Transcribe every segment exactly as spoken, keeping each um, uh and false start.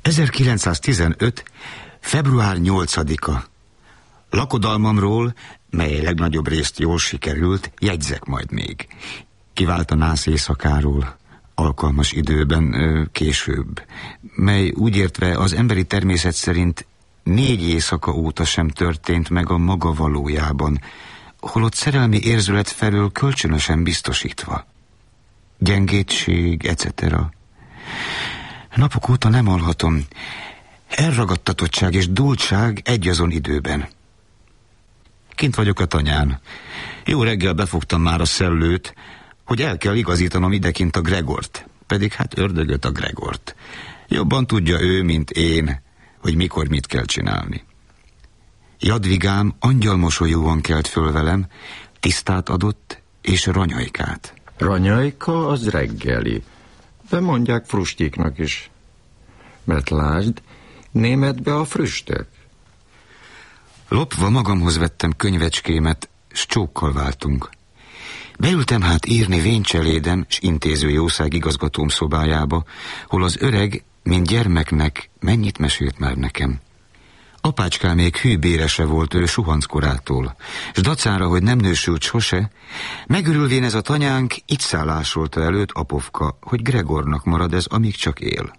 ezerkilencszáztizenöt. február nyolcadika. Lakodalmamról, mely legnagyobb részt jól sikerült, jegyzek majd még. Kivált a nász éjszakáról, alkalmas időben, ö, később, mely úgy értve az emberi természet szerint négy éjszaka óta sem történt meg a maga valójában, holott szerelmi érzület felől kölcsönösen biztosítva. Gyengétség, et cetera. Napok óta nem alhatom. Elragadtatottság és dultság egyazon időben. Kint vagyok a tanyán. Jó reggel befogtam már a szellőt, hogy el kell igazítanom idekint a Gregort. Pedig hát ördögöt a Gregort. Jobban tudja ő, mint én, hogy mikor mit kell csinálni. Jadvigám angyalmosolyúan kelt föl velem, tisztát adott és ranyajkát. Ranyajka az reggeli, de mondják frustyiknak is. Mert lásd, németbe a früstök. Lopva magamhoz vettem könyvecskémet, s csókkal váltunk. Beültem hát írni véncselédem s intéző jószág igazgatóm szobájába, hol az öreg, mint gyermeknek, mennyit mesélt már nekem. Apácskám még hűbérese volt ő suhanckorától, s dacára, hogy nem nősült sose, megörülvén ez a tanyánk, így szállásolta előtt Apovka, hogy Gregornak marad ez, amíg csak él.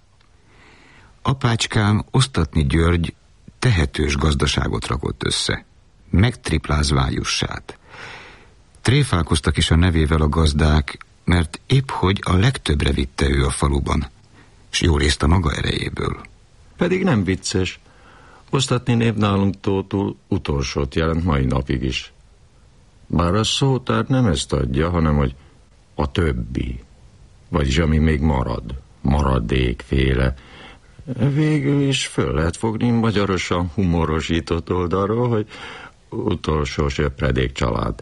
Apácskám, Osztatni tehetős gazdaságot rakott össze, megtriplázván Jussát. Tréfálkoztak is a nevével a gazdák, mert épp hogy a legtöbbre vitte ő a faluban, s jó részt a maga erejéből. Pedig nem vicces. Osztatni név nálunk Tótul utolsót jelent mai napig is. Bár a szótár nem ezt adja, hanem hogy a többi, vagyis ami még marad, maradékféle. Végül is föl lehet fogni magyarosan humorosított oldalról, hogy utolsó söpredék család.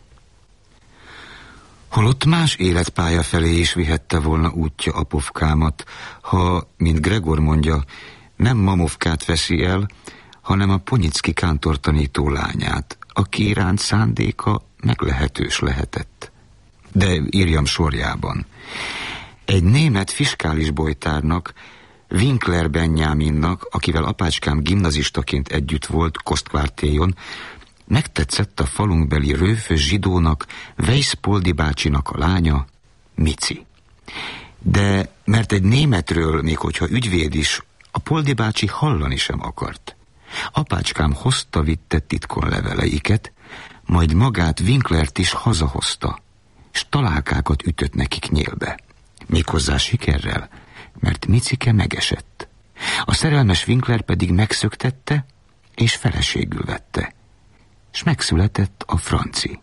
Holott más életpálya felé is vihette volna útja Apovkámat, ha, mint Gregor mondja, nem Mamovkát veszi el, hanem a Ponyicki kántortanító lányát, aki iránt szándéka meglehetős lehetett. De írjam sorjában. Egy német fiskális bolytárnak, Winkler Benjaminnak, akivel apácskám gimnazistaként együtt volt Kostkvártéjon, megtetszett a falunkbeli rőfös zsidónak, Weisz-Poldi bácsinak a lánya, Mici. De mert egy németről, még hogyha ügyvéd is, a Poldi bácsi hallani sem akart. Apácskám hozta-vitte titkon leveleiket, majd magát Winklert is hazahozta, s találkákat ütött nekik nyélbe. Méghozzá sikerrel, mert Micike megesett. A szerelmes Winkler pedig megszöktette, és feleségül vette. S megszületett a franci.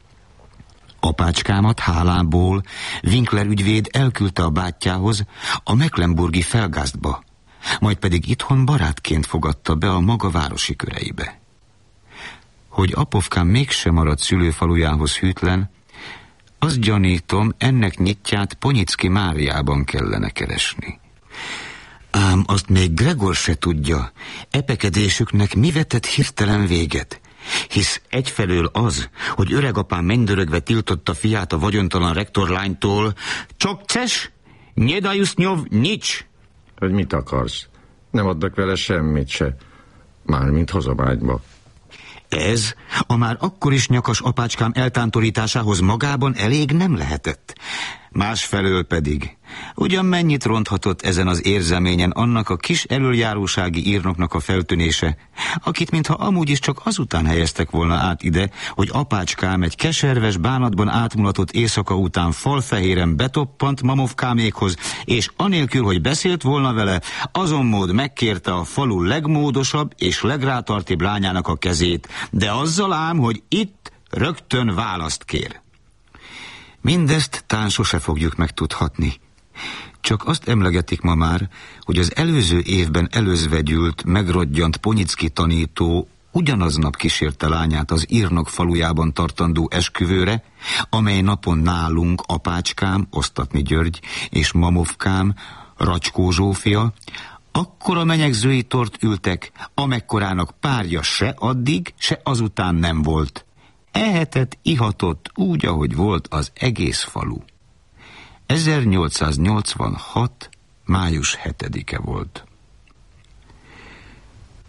Apácskámat hálából Winkler ügyvéd elküldte a bátyjához, a Mecklenburgi Felgásztba, majd pedig itthon barátként fogadta be a maga városi köreibe. Hogy Apovkám mégsem maradt szülőfalujához hűtlen, azt gyanítom, ennek nyitját Ponyicki Máriában kellene keresni. Ám azt még Gregor se tudja, epekedésüknek mi vetett hirtelen véget, hisz egyfelől az, hogy öregapám mennydörögve tiltotta fiát a vagyontalan rektorlánytól, csak ces, nie dajusznyov nics. Hogy mit akarsz? Nem adnak vele semmit se, mármint hazamágyba. Ez a már akkor is nyakas apácskám eltántorításához magában elég nem lehetett. Másfelől pedig, ugyan mennyit ronthatott ezen az érzeményen annak a kis elöljárósági írnoknak a feltűnése, akit mintha amúgy is csak azután helyeztek volna át ide, hogy apácskám egy keserves bánatban átmulatott éjszaka után falfehéren betoppant Mamovkámékhoz, és anélkül, hogy beszélt volna vele, azonmód megkérte a falu legmódosabb és legrátartibb lányának a kezét, de azzal ám, hogy itt rögtön választ kér. Mindezt tán sose fogjuk megtudhatni. Csak azt emlegetik ma már, hogy az előző évben előzvegyült, megrodjant Ponyicki tanító ugyanaznap kísérte lányát az írnok falujában tartandó esküvőre, amely napon nálunk apácskám, Osztatni György és Mamovkám, Racskó Zsófia, akkora menyegzői tort ültek, amekkorának párja se addig, se azután nem volt. Ehetett, ihatott úgy, ahogy volt az egész falu. ezernyolcszáznyolcvanhat. május hetedike volt.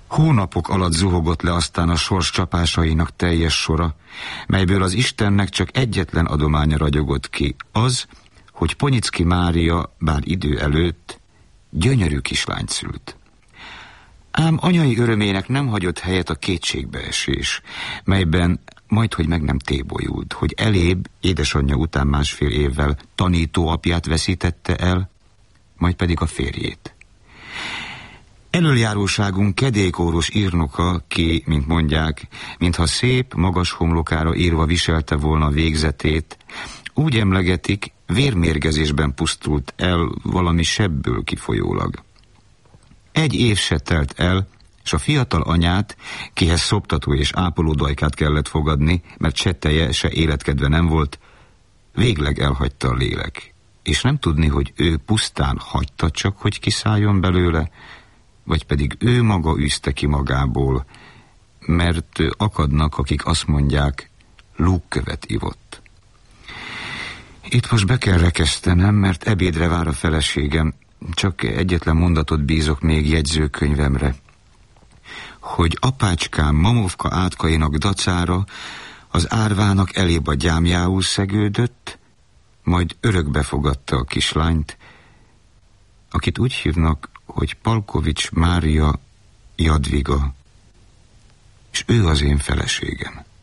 Hónapok alatt zuhogott le aztán a sors csapásainak teljes sora, melyből az Istennek csak egyetlen adománya ragyogott ki, az, hogy Ponyicki Mária, bár idő előtt, gyönyörű kislányt szült. Ám anyai örömének nem hagyott helyet a kétségbeesés, melyben majdhogy meg nem tébolyult, hogy elébb, édesanyja után másfél évvel tanítóapját veszítette el, majd pedig a férjét. Elöljáróságunk kedékóros írnoka, ki, mint mondják, mintha szép, magas homlokára írva viselte volna a végzetét, úgy emlegetik, vérmérgezésben pusztult el valami sebből kifolyólag. Egy év se telt el, és a fiatal anyát, kihez szoptató és ápolódajkát kellett fogadni, mert se teje, se életkedve nem volt, végleg elhagyta a lélek, és nem tudni, hogy ő pusztán hagyta csak, hogy kiszálljon belőle, vagy pedig ő maga űzte ki magából, mert akadnak, akik azt mondják, lúgkövet ivott. Itt most be kell rekesztenem, mert ebédre vár a feleségem, csak egyetlen mondatot bízok még jegyzőkönyvemre, hogy apácskám Mamovka átkainak dacára az árvának elébb a gyámjául szegődött, majd örökbe fogadta a kislányt, akit úgy hívnak, hogy Palkovics Mária Jadviga, és ő az én feleségem.